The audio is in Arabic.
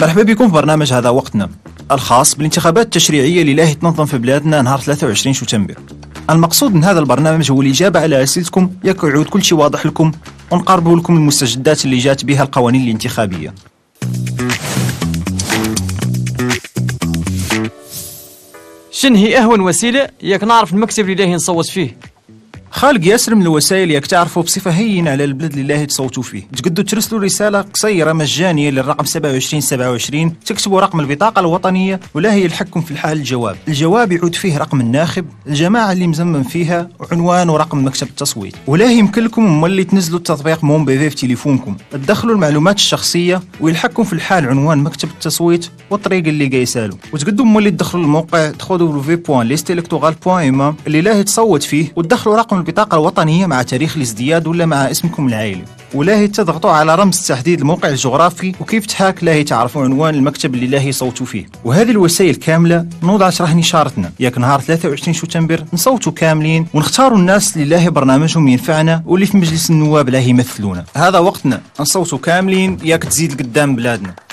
مرحبا بكم في برنامج هذا وقتنا الخاص بالانتخابات التشريعية اللي راهي تنظم في بلادنا نهار 23 شتنبر. المقصود من هذا البرنامج هو الإجابة على أسئلتكم ياك يعود كل شيء واضح لكم ونقربوا لكم المستجدات اللي جات بها القوانين الانتخابية. شن هي أهون وسيلة ياك نعرف المكتب اللي راهي نصوت فيه؟ خالق ياسر من الوسائل ياك تعرفوا بصفة هينة على البلد اللي راهي تصوتوا فيه. تقدروا ترسلوا رسالة قصيرة مجانية للرقم 2727 تكتبوا رقم البطاقة الوطنية ولا هي يلحقكم في الحال الجواب يعود فيه رقم الناخب، الجماعة اللي مزمن فيها، وعنوان ورقم مكتب التصويت. ولا يمكن لكم مولي تنزلوا التطبيق مون بي في تليفونكم، تدخلوا المعلومات الشخصية ويلحقكم في الحال عنوان مكتب التصويت والطريق اللي قايسالو. وتقدروا مولي تدخلوا الموقع www.listelectoral.ima اللي راهي تصوت فيه وتدخلوا رقم البطاقة الوطنية مع تاريخ الازدياد ولا مع اسمكم العائلي، ولاهي تضغطوا على رمز تحديد الموقع الجغرافي وكيف تحاك لاهي تعرفوا عنوان المكتب اللي لاهي صوتوا فيه. وهذه الوسائل كاملة نوضع شرح نشارتنا ياك نهار 23 شتنبر نصوتوا كاملين ونختاروا الناس اللي لاهي برنامجهم ينفعنا واللي في مجلس النواب لاهي يمثلونا. هذا وقتنا نصوتوا كاملين ياك تزيد قدام بلادنا.